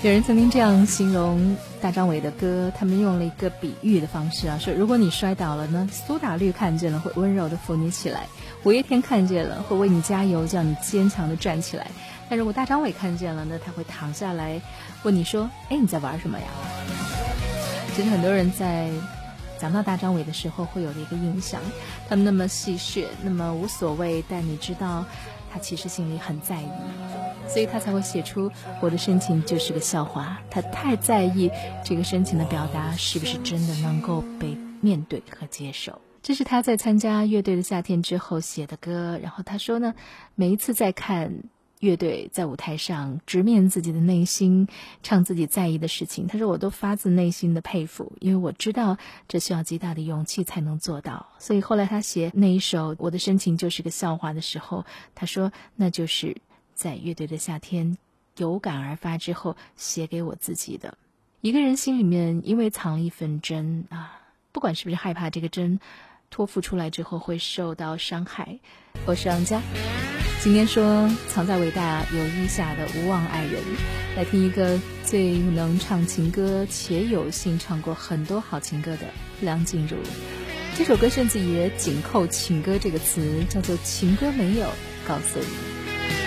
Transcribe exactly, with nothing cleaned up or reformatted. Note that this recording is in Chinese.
有人曾经这样形容大张伟的歌，他们用了一个比喻的方式啊，说如果你摔倒了呢，苏打绿看见了会温柔的扶你起来，五月天看见了会为你加油，叫你坚强的站起来。但如果大张伟看见了呢，他会躺下来问你说，哎，你在玩什么呀？其实很多人在讲到大张伟的时候会有的一个印象，他们那么戏谑，那么无所谓，但你知道他其实心里很在意，所以他才会写出我的深情就是个笑话。他太在意这个深情的表达是不是真的能够被面对和接受。这是他在参加乐队的夏天之后写的歌，然后他说呢，每一次在看乐队在舞台上直面自己的内心，唱自己在意的事情，他说我都发自内心的佩服，因为我知道这需要极大的勇气才能做到。所以后来他写那一首我的深情就是个笑话的时候，他说那就是在乐队的夏天有感而发之后写给我自己的。一个人心里面因为藏了一份真啊，不管是不是害怕这个真托付出来之后会受到伤害。我是杨佳，今天说藏在伟大友谊下的无望爱人，来听一个最能唱情歌且有幸唱过很多好情歌的梁静茹。这首歌甚至也紧扣情歌这个词，叫做情歌没有告诉你。